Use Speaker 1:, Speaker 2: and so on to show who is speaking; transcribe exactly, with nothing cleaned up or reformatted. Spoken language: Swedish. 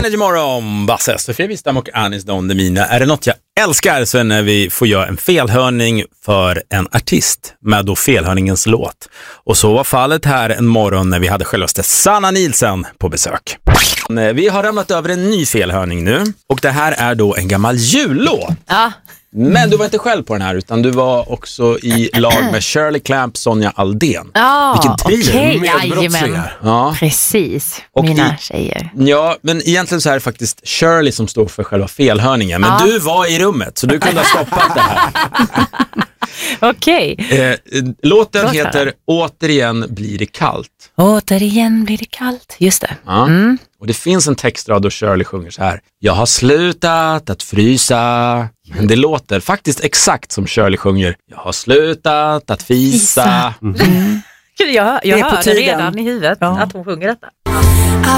Speaker 1: Energy Morgon, Basse, Sofia Wistam och Anis Don Demina. Är det något jag älskar så är när vi får göra en felhörning för en artist med då felhörningens låt. Och så var fallet här en morgon när vi hade självaste Sanna Nielsen på besök. Vi har ramlat över en ny felhörning nu och det här är då en gammal jullåt.
Speaker 2: Ja.
Speaker 1: Men du var inte själv på den här utan du var också i lag med Shirley Clamp, Sonja Aldén.
Speaker 2: Ja,
Speaker 1: vilken thriller,
Speaker 2: okej,
Speaker 1: medbrottslingar. Ja.
Speaker 2: Precis,
Speaker 1: Och
Speaker 2: mina
Speaker 1: i,
Speaker 2: tjejer.
Speaker 1: Ja, men egentligen så är det faktiskt Shirley som står för själva felhörningen. Men
Speaker 2: ja.
Speaker 1: du var i rummet så du kunde ha stoppat det här.
Speaker 2: Okej.
Speaker 1: Eh, låten
Speaker 2: Låt
Speaker 1: heter Återigen blir det kallt.
Speaker 2: Återigen blir det kallt, just det.
Speaker 1: Ja.
Speaker 2: Mm.
Speaker 1: Och det finns en textrad då Shirley sjunger så här: jag har slutat att frysa. Men det låter faktiskt exakt som Shirley sjunger: jag har slutat att fisa.
Speaker 2: Mm. Jag, jag
Speaker 3: Det är på
Speaker 2: hörde
Speaker 3: tiden.
Speaker 2: redan i huvudet
Speaker 3: Ja.
Speaker 2: att hon sjunger detta.